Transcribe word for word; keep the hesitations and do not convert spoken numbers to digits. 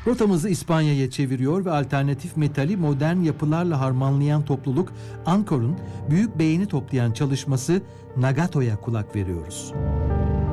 Rotamızı İspanya'ya çeviriyor ve alternatif metali modern yapılarla harmanlayan topluluk Ankor'un büyük beğeni toplayan çalışması Nagato'ya kulak veriyoruz.